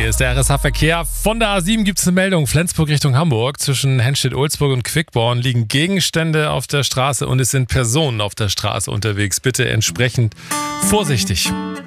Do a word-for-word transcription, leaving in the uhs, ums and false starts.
Hier ist der R S H-Verkehr. Von der A sieben gibt es eine Meldung. Flensburg Richtung Hamburg. Zwischen Henstedt-Ulzburg und Quickborn liegen Gegenstände auf der Straße und es sind Personen auf der Straße unterwegs. Bitte entsprechend vorsichtig.